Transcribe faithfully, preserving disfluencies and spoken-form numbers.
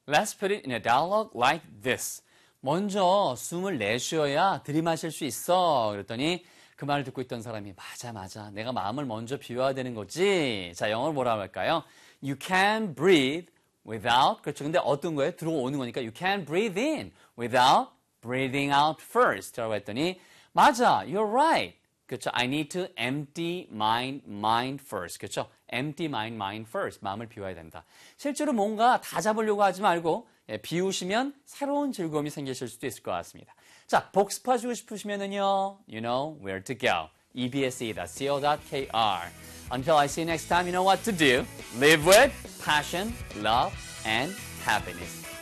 Let's put it in a dialogue like this. 먼저 숨을 내쉬어야 들이마실 수 있어. 그랬더니 그 말을 듣고 있던 사람이 맞아 맞아. 내가 마음을 먼저 비워야 되는 거지. 자, 영어로 뭐라고 할까요? You can breathe without. 그렇죠. 근데 어떤 거예요? 들어오는 거니까 you can breathe in without breathing out first. 라고 했더니 맞아. You're right. 그렇죠. I need to empty my mind first. 그렇죠. empty my mind first. 마음을 비워야 된다. 실제로 뭔가 다 잡으려고 하지 말고 예, 비우시면 새로운 즐거움이 생기실 수도 있을 것 같습니다. 자, 복습하시고 싶으시면은요, you know where to go. e b s e dot co dot k r. Until I see you next time, you know what to do. Live with passion, love, and happiness.